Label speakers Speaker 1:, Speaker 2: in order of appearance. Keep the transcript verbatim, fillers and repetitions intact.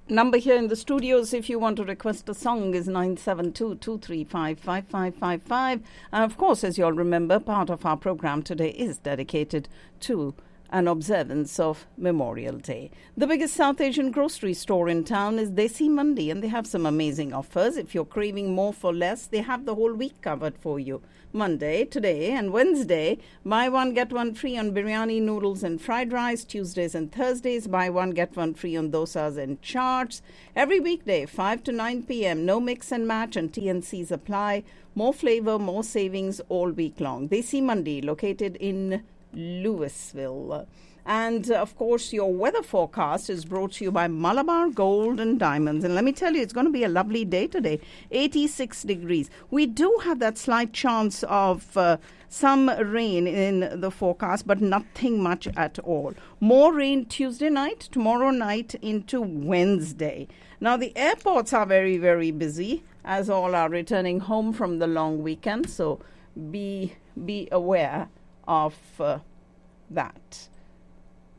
Speaker 1: Number here in the studios, if you want to request a song, is nine seven two, two three five, five five five five. And of course, as you all remember, part of our program today is dedicated to an observance of Memorial Day. The biggest South Asian grocery store in town is Desi Mandi, and they have some amazing offers. If you're craving more for less, they have the whole week covered for you. Monday, today, and Wednesday, buy one, get one free on biryani, noodles, and fried rice. Tuesdays and Thursdays, buy one, get one free on dosas and chaats. Every weekday, five to nine p.m., no mix and match, and T N Cs apply. More flavor, more savings all week long. Desi Mandi, located in Louisville. And, uh, of course, your weather forecast is brought to you by Malabar Gold and Diamonds. And let me tell you, it's going to be a lovely day today, eighty-six degrees. We do have that slight chance of uh, some rain in the forecast, but nothing much at all. More rain Tuesday night, tomorrow night into Wednesday. Now, the airports are very, very busy, as all are returning home from the long weekend. So be, be aware of uh, that.